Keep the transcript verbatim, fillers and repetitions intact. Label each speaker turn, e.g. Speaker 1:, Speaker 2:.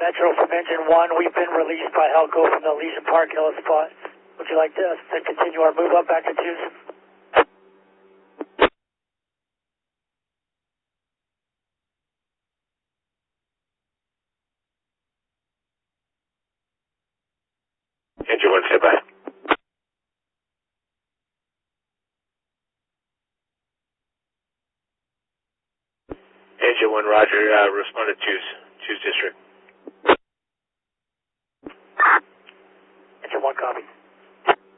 Speaker 1: Metro from Engine one. We've been released by Helco from the Elysian Park Hill spot. Would you like to, us to continue our move up back to Tucson?
Speaker 2: Engine one, stand by. Engine one, roger, uh, respond to choose, choose district.